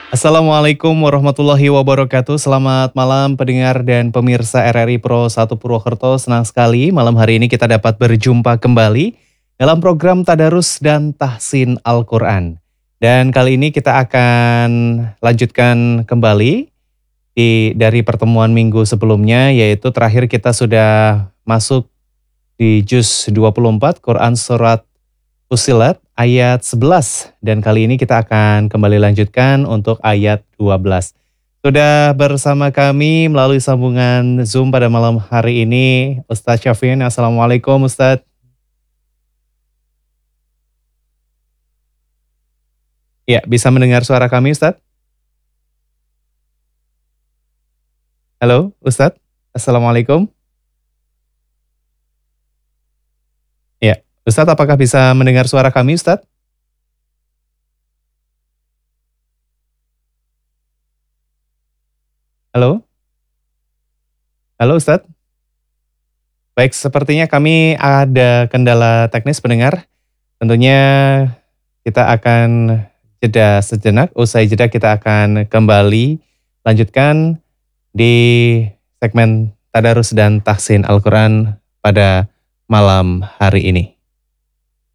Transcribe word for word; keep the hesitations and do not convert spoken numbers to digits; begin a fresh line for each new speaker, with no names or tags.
Assalamualaikum warahmatullahi wabarakatuh. Selamat malam pendengar dan pemirsa R R I Pro satu Purwokerto. Senang sekali malam hari ini kita dapat berjumpa kembali dalam program Tadarus dan Tahsin Al-Quran. Dan kali ini kita akan lanjutkan kembali di, dari pertemuan minggu sebelumnya, yaitu terakhir kita sudah masuk di juz dua puluh empat Quran Surat Fussilat ayat sebelas, dan kali ini kita akan kembali lanjutkan untuk ayat dua belas. Sudah bersama kami melalui sambungan Zoom pada malam hari ini Ustadz Syafin. Assalamualaikum Ustadz. Ya, bisa mendengar suara kami Ustadz? Halo Ustadz, Assalamualaikum. Ya, Ustadz apakah bisa mendengar suara kami Ustadz? Halo? Halo Ustadz? Baik, sepertinya kami ada kendala teknis pendengar. Tentunya kita akan jeda sejenak, usai jeda kita akan kembali lanjutkan di segmen Tadarus dan Tahsin Al-Quran pada malam hari ini.